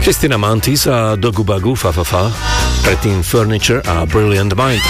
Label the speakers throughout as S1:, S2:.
S1: Christina Mantis a Dogu Bagu Fa, predtým Furniture a Brilliant Mind.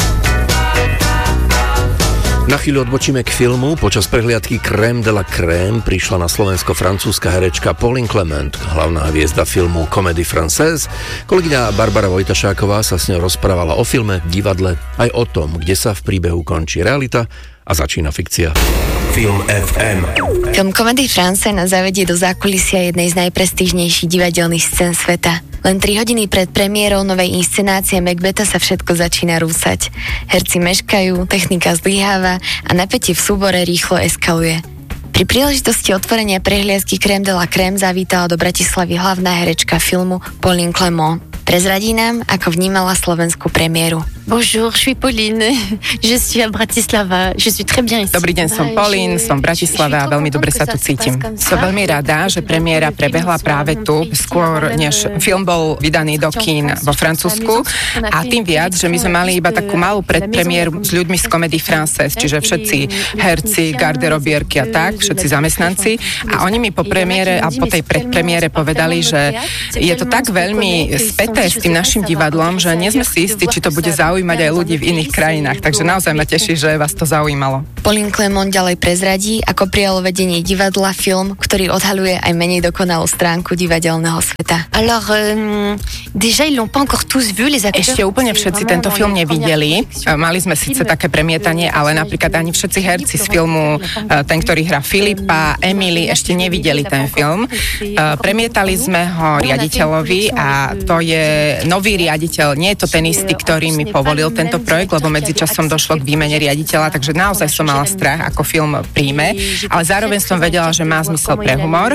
S1: Na chvíľu odbočíme k filmu. Počas prehliadky Crème de la Crème prišla na Slovensko francúzska herečka Pauline Clément, hlavná hviezda filmu Comédie Française. Kolegyňa Barbara Vojtašáková sa s ňou rozprávala o filme, divadle, aj o tom, kde sa v príbehu končí realita a začína fikcia.
S2: Film FM.
S3: Film Comédie Française nás zavedie do zákulisia jednej z najprestížnejších divadelných scén sveta. Len 3 hodiny pred premiérou novej inscenácie Macbetha sa všetko začína rúsať. Herci meškajú, technika zlyháva a napätie v súbore rýchlo eskaluje. Pri príležitosti otvorenia prehliadky Crème de la Crème zavítala do Bratislavy hlavná herečka filmu Pauline Clément. Prezradí nám, ako vnímala slovenskú premiéru.
S4: Bonjour, je suis Pauline. Je suis à Bratislava. Je suis très bien ici.
S5: Dobrý deň, som Pauline, som v Bratislave a veľmi dobre sa tu cítim. Som veľmi rada, že premiéra prebehla práve tu, skôr než film bol vydaný do kín vo Francúzsku, a tým viac, že my sme mali iba takú malú predpremiéru s ľuďmi z Comédie Française, čiže všetci herci, garderobierky a tak, všetci zamestnanci, a oni mi po premiére a po tej predpremiére povedali, že je to tak veľmi späté s tým našim divadlom, že nie sme si istí, či to bude zaujímať aj ľudí v iných krajinách, takže naozaj ma teší, že vás to zaujímalo.
S3: Pauline Clément ďalej prezradí, ako prijalo vedenie divadla film, ktorý odhaľuje aj menej dokonalú stránku divadelného sveta.
S4: Alors, déjà ils l'ont pas encore tous vu, les acteurs.
S5: Ešte úplne všetci tento film nevideli. Mali sme síce také premietanie, ale napríklad ani všetci herci z filmu, ten, ktorý hrá Filipa, Emily, ešte nevideli ten film. Premietali sme ho riaditeľovi a to je nový riaditeľ. Nie je to ten istý, ktorý mi povolil tento projekt, lebo medzičasom došlo k výmene riaditeľa, takže naozaj som mala strach, ako film príjme, ale zároveň som vedela, že má zmysel pre humor,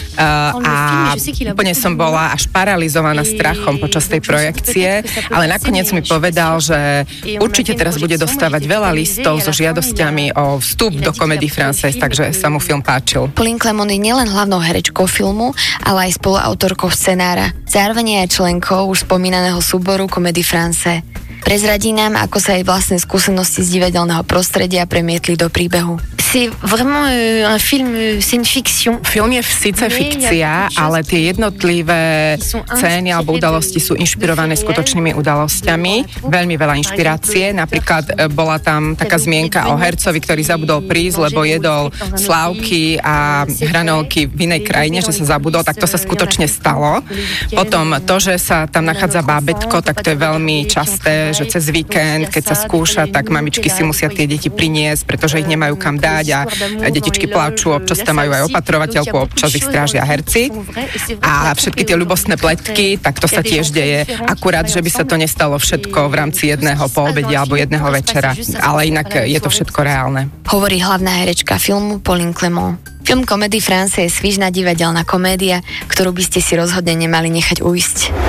S5: a úplne som bola až paralizovaná strachom počas tej projekcie, ale nakoniec mi povedal, že určite teraz bude dostávať veľa listov so žiadosťami o vstup do Comédie Française, takže sa mu film páčil.
S3: Pauline Clément je nielen hlavnou herečkou filmu, ale aj spoluautorkou scenára. Zároveň je aj členkou už spomínaného súboru Comédie Française. Prezradí nám, ako sa jej vlastné skúsenosti z divadelného prostredia premietli do príbehu.
S4: C'est vraiment un film, c'est une fiction.
S5: Film je síce fikcia, ale tie jednotlivé scény alebo udalosti sú inšpirované skutočnými udalosťami. Veľmi veľa inšpirácie. Napríklad bola tam taká zmienka o hercovi, ktorý zabudol prísť, lebo jedol slávky a hranolky v inej krajine, že sa zabudol, tak to sa skutočne stalo. Potom to, že sa tam nachádza bábätko, tak to je veľmi časté, že cez víkend, keď sa skúša, tak mamičky si musia tie deti priniesť, pretože ich nemajú kam dať a detičky pláču, občas tam majú aj opatrovateľku, občas ich strážia herci. A všetky tie ľubostné pletky, tak to sa tiež deje. Akurát, že by sa to nestalo všetko v rámci jedného poobedia alebo jedného večera, ale inak je to všetko reálne.
S3: Hovorí hlavná herečka filmu Pauline Clément. Film Comédie Française je svižná divadelná komédia, ktorú by ste si rozhodne nemali nechať ujsť.